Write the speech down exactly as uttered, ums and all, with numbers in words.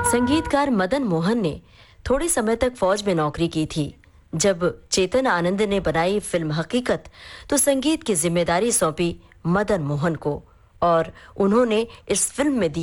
संगीतकार मदन मोहन ने थोड़े समय तक फौज में नौकरी की थी। जब चेतन आनंद ने बनाई फिल्म हकीकत, तो संगीत की जिम्मेदारी सौंपी मदन मोहन को और उन्होंने इस फिल्म में दी